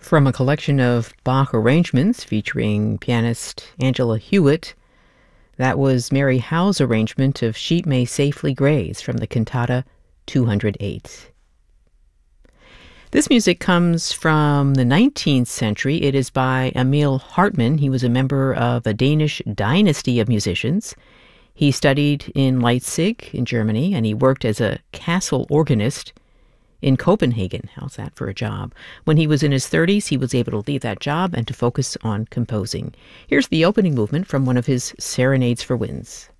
From a collection of Bach arrangements featuring pianist Angela Hewitt, that was Mary Howe's arrangement of Sheep May Safely Graze from the cantata 208. This music comes from the 19th century. It is by Emil Hartmann. He was a member of a Danish dynasty of musicians. He studied in Leipzig in Germany, and he worked as a castle organist in Copenhagen. How's that for a job? When he was in his 30s, he was able to leave that job and to focus on composing. Here's the opening movement from one of his Serenades for Winds.